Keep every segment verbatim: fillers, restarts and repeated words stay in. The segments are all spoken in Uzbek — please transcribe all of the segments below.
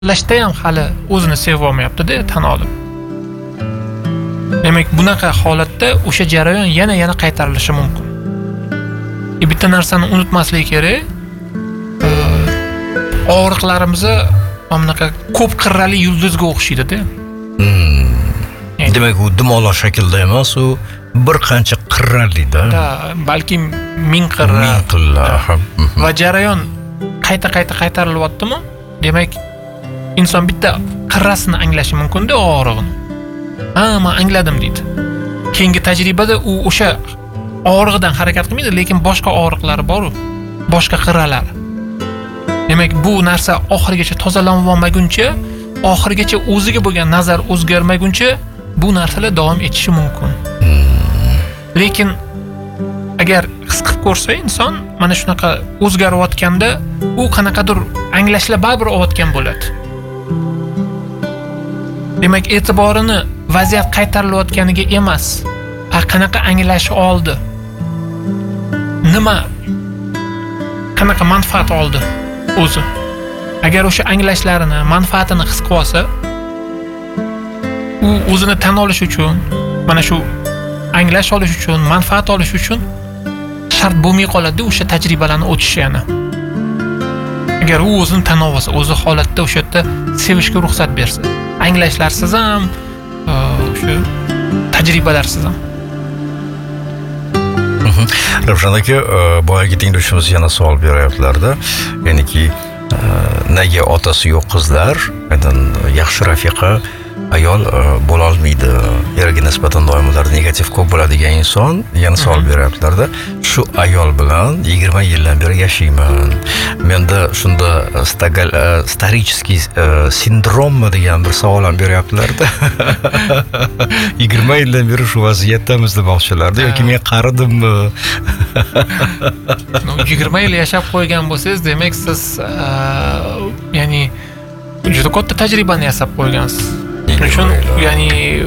lashda ham hali o'zini sevib olmayapti-da, tan olib. Demak, bunaqa holatda o'sha jarayon yana yana qaytarilishi mumkin. E bitta narsani unutmaslik kerak. Og'riqlarimizni bunaqa ko'p qirrali yulduzga o'xshaydi-da. Demak, u dimoloq shaklda emas, u bir qancha qirralida. Da, balki ming qirra. Ming qirra. Va jarayon qayta-qayta qaytarilyaptimi? Demak, inson bitta qirrasini anglashi mumkin-da og'rig'ini. Ha, men angladim deydi. Keyingi tajribada u o'sha og'rig'idan harakat qilmaydi, lekin boshqa og'riqlari bor-u, boshqa qirralar. Demak, bu narsa oxirigacha tozalanib olmaguncha, oxirigacha o'ziga bo'lgan nazar o'zgarmaguncha bu narsalar davom etishi mumkin. Lekin agar his qilib ko'rsa inson mana shunaqa o'zgarayotganda, u qanaqadir anglashlar baribir olayotgan bo'ladi. Demak, e'tiborini vaziyat qaytarilayotganiga emas, ha qanaqa anglashi oldi. Nima qanaqa manfaat oldi o'zi. Agar o'sha anglashlarini, manfaatini his qilib olsa, u o'zini tan olish uchun, mana shu anglash olish uchun, manfaat olish uchun shart bo'lmay qoladi o'sha tajribalarni o'tishi yana. Agar u o'zini tan olsa, o'zi holatda o'sha yerda sevishga ruxsat bersa, anglashlarsiz ham, o'sha tajribalarsiz ham. Ravshan aka, boyagi tengdoshimiz yana savol beryaptilar-da. Ya'niki, nega otasi yo'q qizlar, aynan yaxshi rafiqa ayol bo'la olmaydi? Eriga nisbatan doim ularda negativ ko'p bo'ladigan inson yana savol beryaptilar-da. Shu ayol bilan yigirma yildan beri yashayman. Menda shunda starический sindrommi degan bir savol ham beryaptilar-da. yigirma yildan beri shu vaziyatdamiz demoqchilar-da, yoki men qaridimmi? yigirma yil yashab qo'ygan bo'lsangiz, demak siz ya'ni juda katta tajribani yasab qo'ygansiz. Shuning uchun ya'ni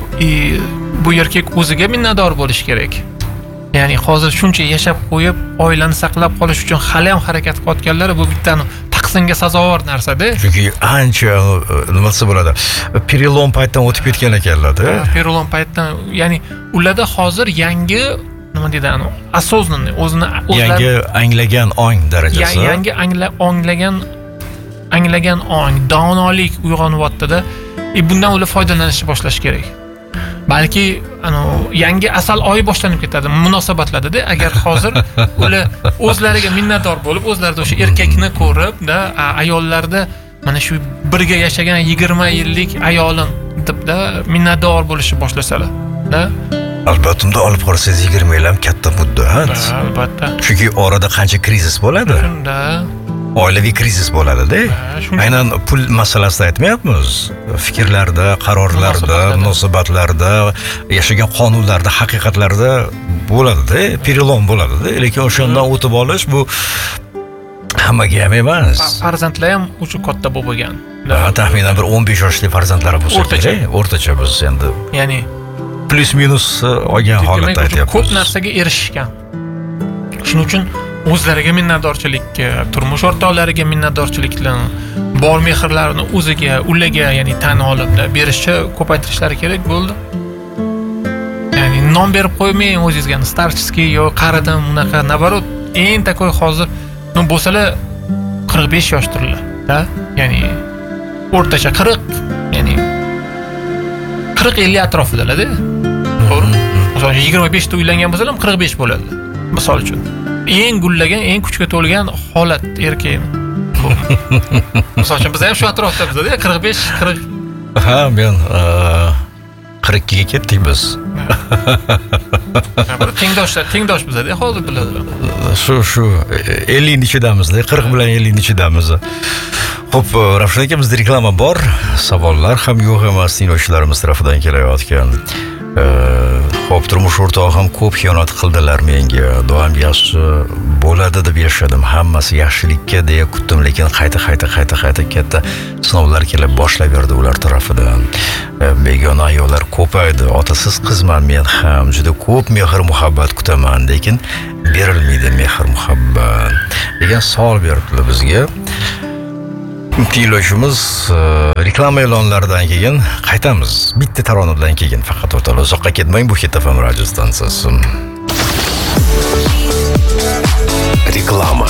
bu erkak o'ziga minnatdor bo'lish kerak. Ya'ni hozir shuncha yashab qo'yib, oilani saqlab qolish uchun hali ham harakat qilayotganlar bu bittani taqsimga sazovor narsa-da. Chunki ancha nimasi bo'ladi? Perelom paytdan o'tib ketgan ekanlar-da. Perelom paytdan, ya'ni ularda hozir yangi nima deydi, ani осознанный, o'zini yangi anglagan ong darajasi. Yangi angla anglagan anglagan ong, donolik uyg'onyapti-da. E bundan ular foydalanishni boshlash kerak. Balki ano yangi asal oyi boshlanib ketadi munosabatlarda-da. Agar hozir ular o'zlariga minnatdor bo'lib, o'zlarida o'sha erkakni ko'rib, da ayollarda mana shu birga yashagan yigirma yillik ayolim debda minnatdor bo'lishni boshlasalar, da albatta unda olib qolsangiz yigirma yil ham katta muddat. Albatta. Chunki orada qancha krizis bo'ladi? Shunda oilaviy krizis bo'ladi-da. Aynan pul masalasida aytmayapmiz. Fikrlarda, qarorlarda, munosabatlarda, yashagan qonunlarda, haqiqatlarda bo'ladi-da, perelom bo'ladi-da. Lekin o'shandan o'tib olish bu hammaga ham emas. Farzandlar ham o'sha katta bo'lgan. Taxminan bir o'n besh yoshli farzandlari bo'lsa kerak. O'rtacha biz endi. Ya'ni plus minus olgan holatda aytyapmiz. Ko'p narsaga erishgan. Shuning uchun o'zlariga minnatdorchilikka, turmush o'rtoqlariga minnatdorchilikni, bor mehrlarini o'ziga, ularga, ya'ni tan olib berishcha ko'paytirishlari kerak bo'ldi. Ya'ni nom berib qo'ymang o'zingizga, starchskiy yo qaridim, unaqa, nabarot, eng takoy hozir no bo'lsalar qirq besh yoshdirlar, da? Ya'ni o'rtacha qirq, ya'ni qirq ellik atrofidalar-da. To'g'rimi? Masalan, yigirma besh ta uylangan bo'lsalar qirq besh bo'ladi. Misol uchun. Eng gullagan, eng kuchga to'lgan holat erkakni. Misol uchun biz ham shu atrofdamiz-da, qirq besh qirq. Ha, men qirq ikkiga ketdik biz. Bir tengdoshlar, tengdosh bizda hozir biladi. Shu shu ellik ichidamiz-da, qirq bilan ellik ichidamiz. Xo'p, Ravshan aka, bizda reklama bor. Savollar ham yo'q emas, tinglovchilarimiz tarafidan kelayotgan. Xo'p, turmush o'rtog'im ko'p xiyonat qildilar menga. Doim yaxshi bo'ladi deb yashadim. Hammasi yaxshilikka deya kutdim, lekin qayta qayta qayta qayta katta sinovlar kelib boshlaverdi ular tarafidan. Begona ayollar ko'paydi. Otasiz qizman men ham. Juda ko'p mehr muhabbat kutaman, lekin berilmaydi mehr muhabbat degan savol beribdilar bizga. Tinglashimiz reklama e'lonlaridan keyin qaytamiz. Bitta tarona bilan keyin faqat o'rtalar uzoqqa ketmang, bu Hit F M radio stansiyasi. Reklama.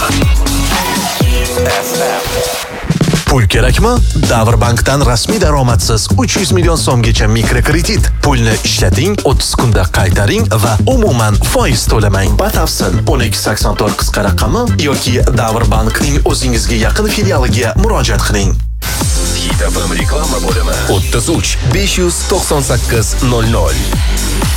Pul kerakmi? Davrbankdan rasmiy daromadsiz uch yuz million so'mgacha mikrokredit. Pulni ishlating, o'ttiz kunda qaytaring va umuman foiz to'lamang. Batafsil o'n ikki sakson to'rt qisqa raqami yoki Davrbankning o'zingizga yaqin filialiga murojaat qiling. Hit F M reklama bo'limi o'ttiz uch besh yuz to'qson sakkiz nol nol.